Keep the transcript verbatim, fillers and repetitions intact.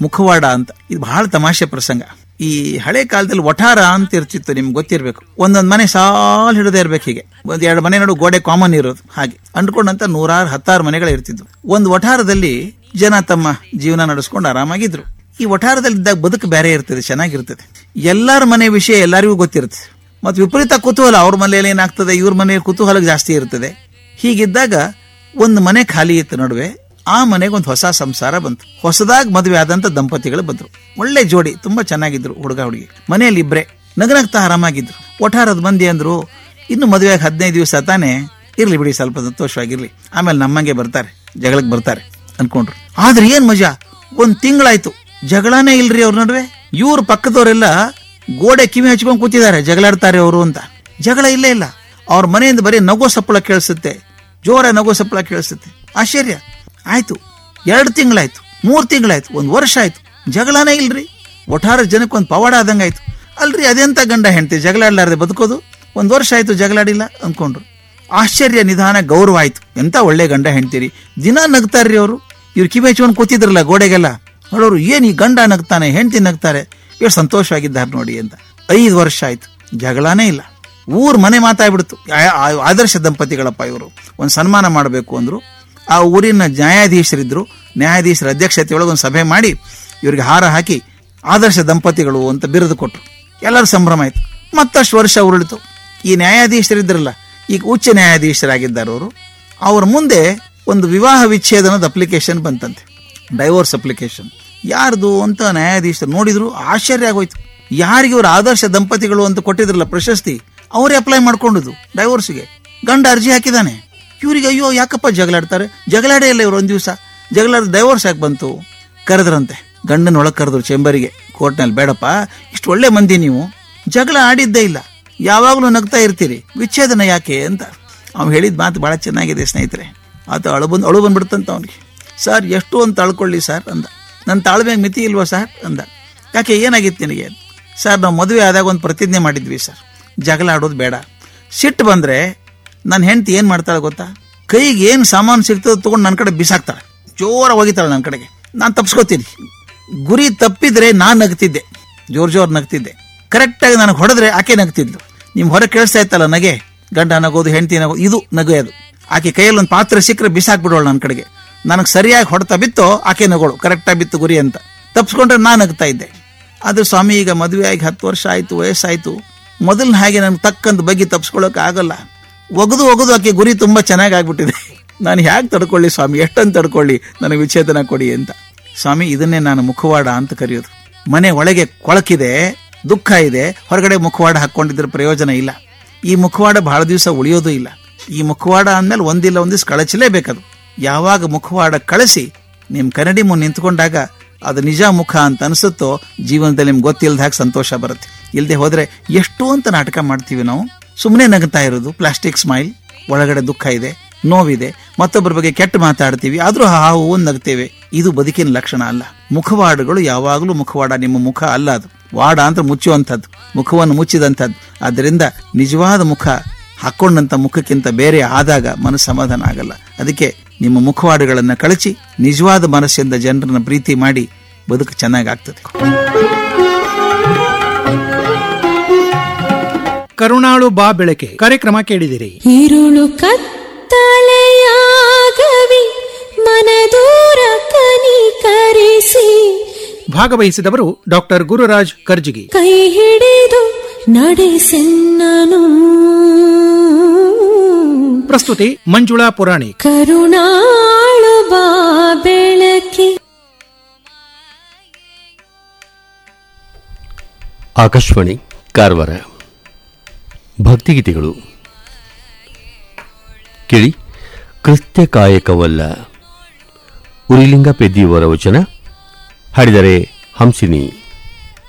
ಮುಖವಾಡ ಅಂತ. ಇದು ಬಹಳ ತಮಾಷೆ ಪ್ರಸಂಗ. ಈ ಹಳೆ ಕಾಲದಲ್ಲಿ ಒಠಾರ ಅಂತ ಇರ್ತಿತ್ತು, ನಿಮ್ಗೆ ಗೊತ್ತಿರ್ಬೇಕು. ಒಂದೊಂದ್ ಮನೆ ಸಾಲ್ ಹಿಡದೇ ಇರ್ಬೇಕು. ಹೀಗೆ ಒಂದ್ ಎರಡು ಮನೆ ನೋಡು ಗೋಡೆ ಕಾಮನ್ ಇರೋದು. ಹಾಗೆ ಅಂದ್ಕೊಂಡಂತ ನೂರಾರು ಹತ್ತಾರು ಮನೆಗಳು ಇರ್ತಿದ್ವು. ಒಂದು ಒಠಾರದಲ್ಲಿ ಜನ ತಮ್ಮ ಜೀವನ ನಡೆಸ್ಕೊಂಡು ಆರಾಮಾಗಿದ್ರು. ಈ ಒಠಾರದಲ್ಲಿ ಇದ್ದಾಗ ಬದುಕು ಬೇರೆ ಇರ್ತದೆ, ಚೆನ್ನಾಗಿರ್ತದೆ. ಎಲ್ಲಾರ ಮನೆ ವಿಷಯ ಎಲ್ಲರಿಗೂ ಗೊತ್ತಿರುತ್ತೆ. ಮತ್ತೆ ವಿಪರೀತ ಕುತೂಹಲ, ಅವ್ರ ಮನೆಯಲ್ಲಿ ಏನಾಗ್ತದೆ, ಇವ್ರ ಮನೆ ಕುತೂಹಲ ಜಾಸ್ತಿ ಇರ್ತದೆ. ಹೀಗಿದ್ದಾಗ ಒಂದು ಮನೆ ಖಾಲಿ ಇತ್ತು ನಡುವೆ. ಆ ಮನೆಗೆ ಒಂದು ಹೊಸ ಸಂಸಾರ ಬಂತು. ಹೊಸದಾಗಿ ಮದುವೆ ಆದಂತ ದಂಪತಿಗಳು ಬಂದ್ರು. ಒಳ್ಳೆ ಜೋಡಿ, ತುಂಬಾ ಚೆನ್ನಾಗಿದ್ರು ಹುಡುಗ ಹುಡುಗಿ. ಮನೆಯಲ್ಲಿ ಇಬ್ರೆ ನಗನಗ್ತಾ ಆರಾಮಾಗಿದ್ರು. ಒಠಾರದ ಮಂದಿ ಅಂದ್ರು, ಇನ್ನು ಮದುವೆ ಆಗಿ ಹದಿನೈದು ದಿವಸ ತಾನೇ, ಇರ್ಲಿ ಬಿಡಿ ಸ್ವಲ್ಪ ಸಂತೋಷವಾಗಿರ್ಲಿ, ಆಮೇಲೆ ನಮ್ಮಂಗೆ ಬರ್ತಾರೆ, ಜಗಳಕ್ಕೆ ಬರ್ತಾರೆ ಅನ್ಕೊಂಡ್ರು. ಆದ್ರೆ ಏನ್ ಮಜಾ, ಒಂದ್ ತಿಂಗಳಾಯ್ತು ಜಗಳನೇ ಇಲ್ರಿ ಅವ್ರ ನಡುವೆ. ಇವ್ರ ಪಕ್ಕದವರೆಲ್ಲ ಗೋಡೆ ಕಿವಿ ಹಚ್ಕೊಂಡ್ ಕೂತಿದ್ದಾರೆ, ಜಗಳಾಡ್ತಾರೆ ಅವರು ಅಂತ. ಜಗಳ ಇಲ್ಲೇ ಇಲ್ಲ. ಅವ್ರ ಮನೆಯಿಂದ ಬರೀ ನಗೋ ಸಪ್ಪಳ ಕೇಳಿಸುತ್ತೆ, ಜೋರ ನಗೋ ಸಪ್ಪಳ ಕೇಳಿಸುತ್ತೆ. ಆಶ್ಚರ್ಯ ಆಯ್ತು. ಎರಡು ತಿಂಗಳಾಯ್ತು, ಮೂರ್ ತಿಂಗಳಾಯ್ತು, ಒಂದ್ ವರ್ಷ ಆಯ್ತು, ಜಗಳನೇ ಇಲ್ರಿ. ಒಠಾರ ಜನಕ್ಕೆ ಒಂದ್ ಪವಾಡ ಆದಂಗ ಆಯ್ತು. ಅಲ್ರಿ ಅದೆಂತ ಗಂಡ ಹೆಂಡತಿ ಜಗಳಾಡ್ಲಾರ್ದೆ ಬದುಕೋದು, ಒಂದ್ ವರ್ಷ ಆಯ್ತು ಜಗಳಾಡಿಲ್ಲ ಅನ್ಕೊಂಡ್ರು. ಆಶ್ಚರ್ಯ, ನಿಧಾನ, ಗೌರವ ಆಯ್ತು. ಎಂತ ಒಳ್ಳೆ ಗಂಡ ಹೆಂಡ್ತೀರಿ, ದಿನ ನಗ್ತಾರ್ರಿ ಅವರು. ಇವ್ರು ಕಿವಿ ಹಚ್ಕೊಂಡು ಕೂತಿದ್ರಲ್ಲ ಗೋಡೆಗೆಲ್ಲ, ನೋಡೋರು ಏನ್ ಈ ಗಂಡ ನಗ್ತಾನೆ, ಹೆಂಡತಿ ನಗ್ತಾರೆ, ಎಷ್ಟು ಸಂತೋಷವಾಗಿದ್ದಾರೆ ನೋಡಿ ಅಂತ. ಐದು ವರ್ಷ ಆಯ್ತು, ಜಗಳನೇ ಇಲ್ಲ. ಊರ್ ಮನೆ ಮಾತಾಡ್ಬಿಡ್ತು. ಆದರ್ಶ ದಂಪತಿಗಳಪ್ಪ ಇವರು, ಒಂದ್ ಸನ್ಮಾನ ಮಾಡಬೇಕು ಅಂದ್ರು. ಆ ಊರಿನ ನ್ಯಾಯಾಧೀಶರಿದ್ರು, ನ್ಯಾಯಾಧೀಶರ ಅಧ್ಯಕ್ಷತೆ ಒಳಗೆ ಒಂದು ಸಭೆ ಮಾಡಿ ಇವ್ರಿಗೆ ಹಾರ ಹಾಕಿ ಆದರ್ಶ ದಂಪತಿಗಳು ಅಂತ ಬಿರುದು ಕೊಟ್ರು. ಎಲ್ಲರೂ ಸಂಭ್ರಮ ಆಯ್ತು. ಮತ್ತಷ್ಟು ವರ್ಷ ಉರುಳಿತು. ಈ ನ್ಯಾಯಾಧೀಶರಿದ್ರಲ್ಲ, ಈಗ ಉಚ್ಚ ನ್ಯಾಯಾಧೀಶರಾಗಿದ್ದಾರೆ ಅವರು. ಅವ್ರ ಮುಂದೆ ಒಂದು ವಿವಾಹ ವಿಚ್ಛೇದನದ ಅಪ್ಲಿಕೇಶನ್ ಬಂತಂತೆ, ಡೈವೋರ್ಸ್ ಅಪ್ಲಿಕೇಶನ್. ಯಾರ್ದು ಅಂತ ನ್ಯಾಯಾಧೀಶರು ನೋಡಿದ್ರು, ಆಶ್ಚರ್ಯ ಆಗೋಯ್ತು. ಯಾರಿಗೆ ಇವರು ಆದರ್ಶ ದಂಪತಿಗಳು ಅಂತ ಕೊಟ್ಟಿದ್ರಲ್ಲ ಪ್ರಶಸ್ತಿ, ಅವರೇ ಅಪ್ಲೈ ಮಾಡ್ಕೊಂಡುದು ಡೈವೋರ್ಸ್ಗೆ. ಗಂಡ ಅರ್ಜಿ ಹಾಕಿದಾನೆ. ಇವ್ರಿಗೆ ಅಯ್ಯೋ ಯಾಕಪ್ಪ ಜಗಳಾಡ್ತಾರೆ, ಜಗಳಾಡೇ ಇಲ್ಲ ಇವ್ರು. ಒಂದ್ ದಿವಸ ಜಗಳಾಡ ಡೈವೋರ್ಸ್ ಯಾಕೆ ಬಂತು? ಕರೆದ್ರಂತೆ, ಗಂಡನ ಒಳಗೆ ಕರೆದ್ರು ಚೇಂಬರಿಗೆ, ಕೋರ್ಟ್ನಲ್ಲಿ. ಬೇಡಪ್ಪ, ಇಷ್ಟು ಒಳ್ಳೆ ಮಂದಿ ನೀವು, ಜಗಳ ಆಡಿದ್ದೇ ಇಲ್ಲ, ಯಾವಾಗಲೂ ನಗ್ತಾ ಇರ್ತೀರಿ, ವಿಚ್ಛೇದನ ಯಾಕೆ ಅಂತ. ಅವ್ನು ಹೇಳಿದ ಮಾತು ಬಹಳ ಚೆನ್ನಾಗಿದೆ ಸ್ನೇಹಿತರೆ. ಆತ ಅಳು ಬಂದು ಅಳು ಬಂದ್ಬಿಡ್ತಂತ ಅವನಿಗೆ. ಸರ್ ಎಷ್ಟು ಅಂತ ಅಳ್ಕೊಳ್ಳಿ ಸರ್ ಅಂದ. ನನ್ನ ತಾಳ್ಮೆಗೆ ಮಿತಿ ಇಲ್ವಾ ಸರ್ ಅಂದ. ಯಾಕೆ, ಏನಾಗಿತ್ತು ನಿನಗೆ? ಸರ್ ನಾವು ಮದುವೆ ಆದಾಗ ಒಂದು ಪ್ರತಿಜ್ಞೆ ಮಾಡಿದ್ವಿ ಸರ್, ಜಗಳ ಆಡೋದು ಬೇಡ. ಸಿಟ್ಟು ಬಂದ್ರೆ ನನ್ನ ಹೆಂಡತಿ ಏನ್ ಮಾಡ್ತಾಳೆ ಗೊತ್ತಾ, ಕೈಗೆ ಏನ್ ಸಾಮಾನು ಸಿಗ್ತದೆ ತಗೊಂಡು ನನ್ನ ಕಡೆ ಬಿಸಾಕ್ತಾಳೆ, ಜೋರ ಹೋಗಿತಾಳೆ ನನ್ನ ಕಡೆಗೆ. ನಾನು ತಪ್ಸ್ಕೊತೀನಿ. ಗುರಿ ತಪ್ಪಿದ್ರೆ ನಾನ್ ನಗ್ತಿದ್ದೆ, ಜೋರ್ ಜೋರ್ ನಗ್ತಿದ್ದೆ. ಕರೆಕ್ಟಾಗಿ ನನಗೆ ಹೊಡೆದ್ರೆ ಆಕೆ ನಗ್ತಿದ್ಲು. ನಿಮ್ ಹೊರ ಕೇಳಿಸ್ತಾ ಇತ್ತಲ್ಲ ನಗೆ, ಗಂಡ ನಗೋದು, ಹೆಂಡತಿ ನಗೋದು, ಇದು ನಗು ಅದು. ಆಕೆ ಕೈಯಲ್ಲಿ ಒಂದು ಪಾತ್ರೆ ಸಿಕ್ಕರೆ ಬಿಸಾಕ್ಬಿಡೋಳು ನನ್ನ ಕಡೆಗೆ. ನನಗೆ ಸರಿಯಾಗಿ ಹೊಡೆತ ಬಿತ್ತೋ ಆಕೆ ನಗೋಳು, ಕರೆಕ್ಟಾಗಿ ಬಿತ್ತು ಗುರಿ ಅಂತ. ತಪ್ಸ್ಕೊಂಡ್ರೆ ನಾನು ನಗ್ತಾ ಇದ್ದೆ. ಆದ್ರೆ ಸ್ವಾಮಿ, ಈಗ ಮದುವೆ ಆಗಿ ಹತ್ತು ವರ್ಷ ಆಯ್ತು, ವಯಸ್ಸಾಯ್ತು, ಮೊದಲಿನ ಹಾಗೆ ನನ್ಗೆ ತಕ್ಕಂತ ಬಗ್ಗೆ ತಪ್ಸ್ಕೊಳ್ಳೋಕೆ ಆಗಲ್ಲ. ಒಗದು ಒಗದು ಆಕೆ ಗುರಿ ತುಂಬಾ ಚೆನ್ನಾಗಿ ಆಗ್ಬಿಟ್ಟಿದೆ. ನಾನು ಹ್ಯಾಕ್ ತಡ್ಕೊಳ್ಳಿ ಸ್ವಾಮಿ, ಎಷ್ಟಂತ ತಡ್ಕೊಳ್ಳಿ, ನನಗೆ ವಿಚ್ಛೇದನ ಕೊಡಿ ಅಂತ. ಸ್ವಾಮಿ, ಇದನ್ನೇ ನಾನು ಮುಖವಾಡ ಅಂತ ಕರೆಯೋದು. ಮನೆ ಒಳಗೆ ಕೊಳಕಿದೆ, ದುಃಖ ಇದೆ, ಹೊರಗಡೆ ಮುಖವಾಡ ಹಾಕೊಂಡಿದ್ರೆ ಪ್ರಯೋಜನ ಇಲ್ಲ. ಈ ಮುಖವಾಡ ಬಹಳ ದಿವಸ ಉಳಿಯೋದು ಇಲ್ಲ. ಈ ಮುಖವಾಡ ಅಂದ್ಮೇಲೆ ಒಂದಿಲ್ಲ ಒಂದಿವ್ಸ ಕಳಚಲೇಬೇಕದು. ಯಾವಾಗ ಮುಖವಾಡ ಕಳಿಸಿ ನಿಮ್ ಕನ್ನಡಿ ಮುಂದೆ ನಿಂತ್ಕೊಂಡಾಗ ಅದು ನಿಜ ಮುಖ ಅಂತ ಅನಿಸುತ್ತೋ, ಜೀವನದಲ್ಲಿ ನಿಮ್ಗೆ ಗೊತ್ತಿಲ್ಲದ ಹಾಗೆ ಸಂತೋಷ ಬರುತ್ತೆ. ಇಲ್ಲದೆ ಹೋದ್ರೆ ಎಷ್ಟು ಅಂತ ನಾಟಕ ಮಾಡ್ತೀವಿ ನಾವು. ಸುಮ್ಮನೆ ನಗ್ತಾ ಇರೋದು, ಪ್ಲಾಸ್ಟಿಕ್ ಸ್ಮೈಲ್, ಒಳಗಡೆ ದುಃಖ ಇದೆ, ನೋವಿದೆ, ಮತ್ತೊಬ್ಬರ ಬಗ್ಗೆ ಕೆಟ್ಟ ಮಾತಾಡ್ತೀವಿ, ಆದ್ರೂ ಹಾವು ಒಂದು ನಗ್ತೇವೆ. ಇದು ಬದುಕಿನ ಲಕ್ಷಣ ಅಲ್ಲ. ಮುಖವಾಡಗಳು ಯಾವಾಗಲೂ ಮುಖವಾಡ, ನಿಮ್ಮ ಮುಖ ಅಲ್ಲ ಅದು. ವಾಡ ಅಂತ ಮುಚ್ಚುವಂಥದ್ದು, ಮುಖವನ್ನು ಮುಚ್ಚಿದಂಥದ್ದು. ಆದ್ದರಿಂದ ನಿಜವಾದ ಮುಖ ಹಾಕೊಂಡಂತ ಮುಖಕ್ಕಿಂತ ಬೇರೆ ಆದಾಗ ಮನಸ್ಸು ಸಮಾಧಾನ ಆಗಲ್ಲ. ಅದಕ್ಕೆ ನಿಮ್ಮ ಮುಖವಾಡಗಳನ್ನು ಕಳಚಿ ನಿಜವಾದ ಮನಸ್ಸಿಂದ ಜನರನ್ನ ಪ್ರೀತಿ ಮಾಡಿ ಬದುಕು ಚೆನ್ನಾಗಾಗ್ತದೆ. ಕರುಣಾಳು ಬಾ ಬೆಳಕೆ ಕಾರ್ಯಕ್ರಮ ಕೇಳಿದಿರಿ. ഇരുಳು ಕತ್ತಲೆಯಾಗವಿ ಮನದೂರ ಕನಿಕರಿಸಿ. ಭಾಗವಹಿಸಿದವರು ಡಾಕ್ಟರ್ ಗುರುರಾಜ್ ಕರ್ಜಿಗಿ. ಕೈ ಹಿಡಿದು ನಡೆಸೆನ್ನನು. ಪ್ರಸ್ತುತಿ ಮಂಜುಳಾ ಪುರಾಣಿ. ಕರುಣಾಳು ಬಾ ಬೆಳಕೆ. ಆಕಾಶವಾಣಿ ಕಾರವಾರ. ಭಕ್ತಿಗೀತೆಗಳು ಕೇಳಿ. ಕೃತ್ಯ ಕಾಯಕವಲ್ಲ, ಉರಿಲಿಂಗ ಪೆದ್ದಿಯವರ ವಚನ, ಹಾಡಿದರೆ ಹಂಸಿನಿ.